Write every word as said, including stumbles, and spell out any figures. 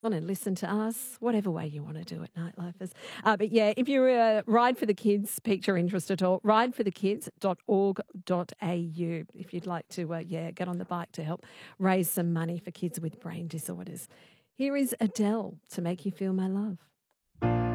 want to listen to us, whatever way you want to do it, Nightlifers. Uh, but yeah, if you're uh, Ride for the Kids, piqued your interest at all, ride for the kids dot org dot a u if you'd like to, uh, yeah, get on the bike to help raise some money for kids with brain disorders. Here is Adele to Make You Feel My Love.